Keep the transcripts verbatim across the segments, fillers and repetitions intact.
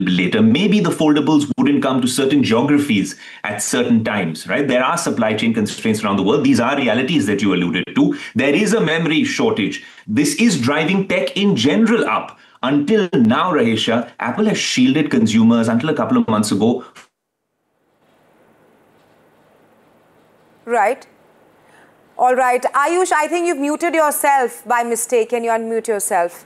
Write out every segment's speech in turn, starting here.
later. Maybe the foldables wouldn't come to certain geographies at certain times, right? There are supply chain constraints around the world. These are realities that you alluded to. There is a memory shortage. This is driving tech in general up. Until now, Rahesha, Apple has shielded consumers until a couple of months ago. Right. All right. Ayush, I think you've muted yourself by mistake. Can you unmute yourself?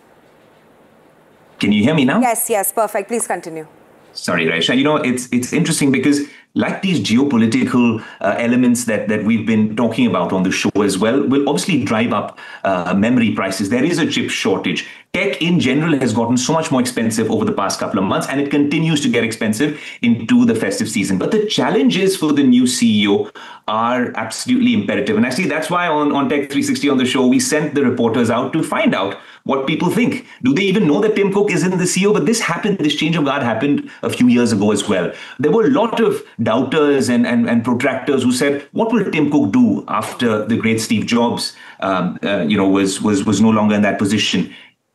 Can you hear me now? Yes, yes. Perfect. Please continue. Sorry, Rahesha. You know, it's it's interesting because like these geopolitical uh, elements that, that we've been talking about on the show as well, will obviously drive up uh, memory prices. There is a chip shortage. Tech in general has gotten so much more expensive over the past couple of months, and it continues to get expensive into the festive season. But the challenges for the new C E O are absolutely imperative. And actually, that's why on, on Tech three sixty on the show, we sent the reporters out to find out what people think. Do they even know that Tim Cook isn't the C E O? But this happened, this change of guard happened a few years ago as well. There were a lot of doubters and, and, and protractors who said, what will Tim Cook do after the great Steve Jobs um, uh, you know, was, was, was no longer in that position?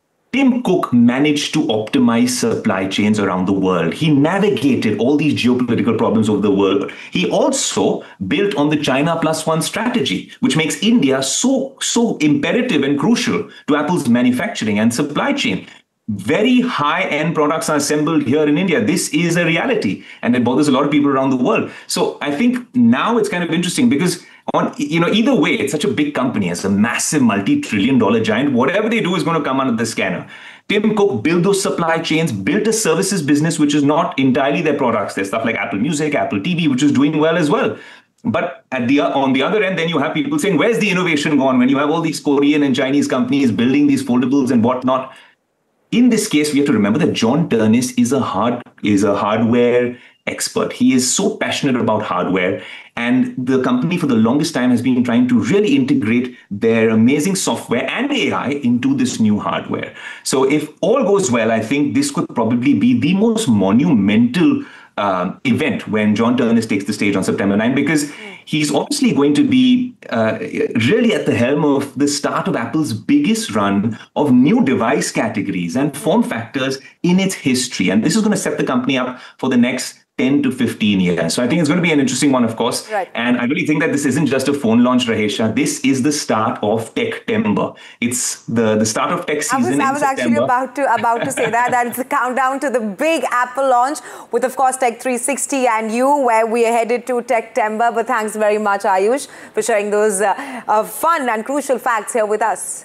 Tim Cook managed to optimize supply chains around the world. He navigated all these geopolitical problems of the world. He also built on the China plus one strategy, which makes India so, so imperative and crucial to Apple's manufacturing and supply chain. Very high-end products are assembled here in India. This is a reality, and it bothers a lot of people around the world. So I think now it's kind of interesting because on, you know, either way, it's such a big company, it's a massive multi-trillion dollar giant. Whatever they do is going to come under the scanner. Tim Cook built those supply chains, built a services business, which is not entirely their products. There's stuff like Apple Music, Apple T V, which is doing well as well. But at the on the other end, then you have people saying, where's the innovation gone? When you have all these Korean and Chinese companies building these foldables and whatnot. In this case, we have to remember that John Ternus is a hard is a hardware expert. He is so passionate about hardware, and the company for the longest time has been trying to really integrate their amazing software and A I into this new hardware. So if all goes well, I think this could probably be the most monumental Uh, event when John Ternus takes the stage on September ninth, because he's obviously going to be uh, really at the helm of the start of Apple's biggest run of new device categories and form factors in its history. And this is going to set the company up for the next ten to fifteen years. So I think it's going to be an interesting one, of course. Right. And I really think that this isn't just a phone launch, Rahesha. This is the start of Tech-tember. It's the, the start of tech season. I was, I was actually about to about to say that. That it's a countdown to the big Apple launch with, of course, Tech three sixty and you, where we are headed to Tech-tember. But thanks very much, Ayush, for sharing those uh, uh, fun and crucial facts here with us.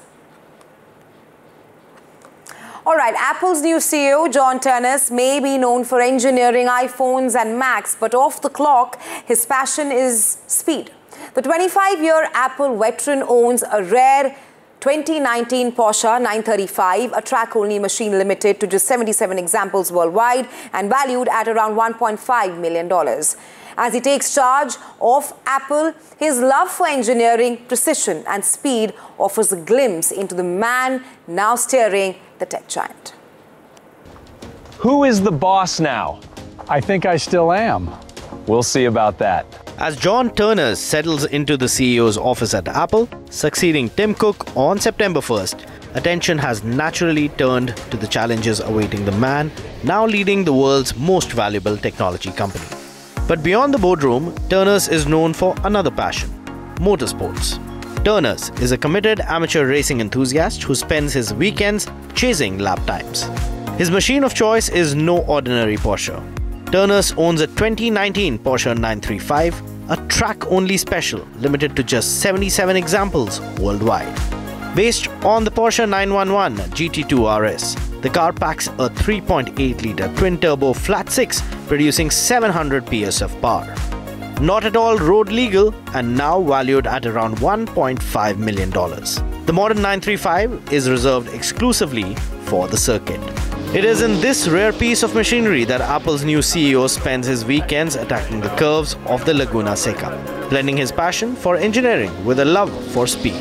All right, Apple's new C E O, John Ternus, may be known for engineering iPhones and Macs, but off the clock, his passion is speed. The twenty-five-year Apple veteran owns a rare twenty nineteen Porsche nine thirty-five, a track-only machine limited to just seventy-seven examples worldwide and valued at around one point five million dollars. As he takes charge of Apple, his love for engineering, precision and speed offers a glimpse into the man now steering the tech giant. Who is the boss now? I think I still am. We'll see about that. As John Ternus settles into the C E O's office at Apple, succeeding Tim Cook on September first, attention has naturally turned to the challenges awaiting the man now leading the world's most valuable technology company. But beyond the boardroom, Ternus is known for another passion: motorsports. Ternus is a committed amateur racing enthusiast who spends his weekends chasing lap times. His machine of choice is no ordinary Porsche. Ternus owns a twenty nineteen Porsche nine thirty-five, a track-only special limited to just seventy-seven examples worldwide. Based on the Porsche nine eleven G T two R S, the car packs a three point eight litre twin-turbo flat six, producing seven hundred P S of power. Not at all road legal and now valued at around one point five million dollars. The modern nine thirty-five is reserved exclusively for the circuit. It is in this rare piece of machinery that Apple's new C E O spends his weekends attacking the curves of the Laguna Seca, blending his passion for engineering with a love for speed.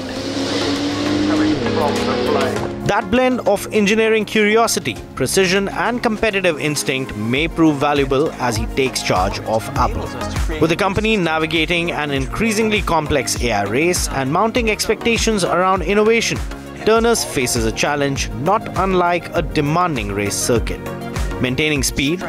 That blend of engineering curiosity, precision and competitive instinct may prove valuable as he takes charge of Apple. With the company navigating an increasingly complex A I race and mounting expectations around innovation, Ternus faces a challenge not unlike a demanding race circuit: maintaining speed